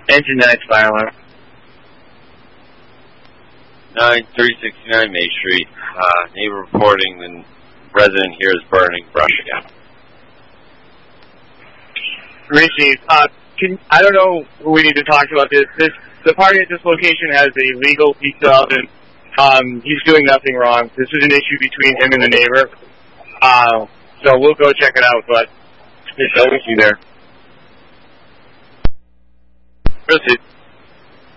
Engine 9 fire alarm. 9369 May Street. Neighbor reporting the resident here is burning brush again. Richie, I don't know who we need to talk to about this. The party at this location has a legal pizza oven. He's doing nothing wrong. This is an issue between him and the neighbor. So we'll go check it out, but there's no issue there. Proceed.